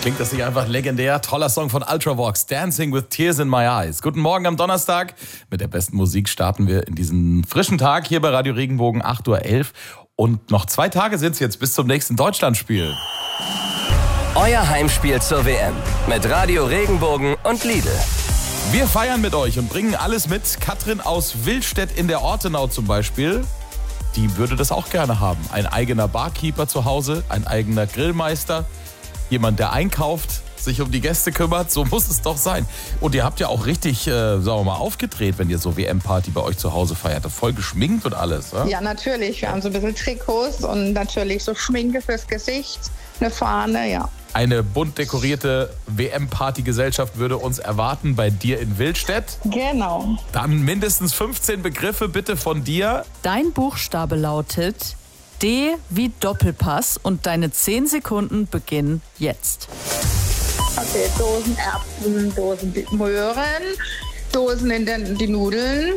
Klingt das nicht einfach legendär? Toller Song von Ultravox, Dancing with Tears in My Eyes. Guten Morgen am Donnerstag. Mit der besten Musik starten wir in diesen frischen Tag hier bei Radio Regenbogen, 8.11 Uhr. Und noch 2 Tage sind es jetzt bis zum nächsten Deutschlandspiel. Euer Heimspiel zur WM mit Radio Regenbogen und Lidl. Wir feiern mit euch und bringen alles mit. Katrin aus Willstedt in der Ortenau zum Beispiel, die würde das auch gerne haben. Ein eigener Barkeeper zu Hause, ein eigener Grillmeister, jemand, der einkauft, sich um die Gäste kümmert, so muss es doch sein. Und ihr habt ja auch richtig, sagen wir mal, aufgedreht, wenn ihr so WM-Party bei euch zu Hause feiert. Voll geschminkt und alles, oder? Ja, natürlich. Wir haben so ein bisschen Trikots und natürlich so Schminke fürs Gesicht, eine Fahne, ja. Eine bunt dekorierte WM-Party-Gesellschaft würde uns erwarten bei dir in Willstedt. Genau. Dann mindestens 15 Begriffe bitte von dir. Dein Buchstabe lautet D wie Doppelpass und deine 10 Sekunden beginnen jetzt. Okay, Dosen Erbsen, Dosen Möhren, Dosen in die Nudeln.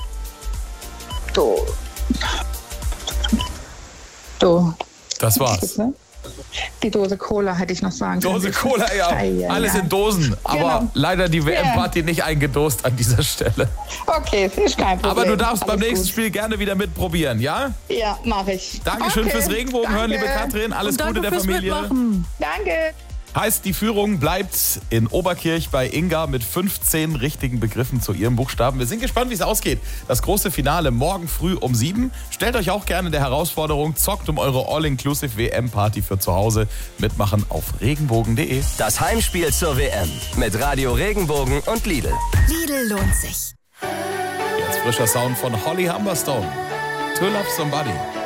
Das war's. Die Dose Cola hätte ich noch sagen können. Dose Cola, ja. Alles in Dosen. Aber Genau. leider die WM-Party nicht eingedost an dieser Stelle. Okay, ist kein Problem. Aber du darfst beim Alles nächsten gut. Spiel gerne wieder mitprobieren, ja? Ja, mache ich. Dankeschön fürs Regenbogen hören, liebe Katrin. Alles Und Gute der danke fürs Familie. Mitmachen. Danke. Heißt, die Führung bleibt in Oberkirch bei Inga mit 15 richtigen Begriffen zu ihrem Buchstaben. Wir sind gespannt, wie es ausgeht. Das große Finale morgen früh um 7. Stellt euch auch gerne der Herausforderung, zockt um eure All-Inclusive WM-Party für zu Hause. Mitmachen auf regenbogen.de. Das Heimspiel zur WM mit Radio Regenbogen und Lidl. Lidl lohnt sich. Jetzt frischer Sound von Holly Humberstone. To Love Somebody.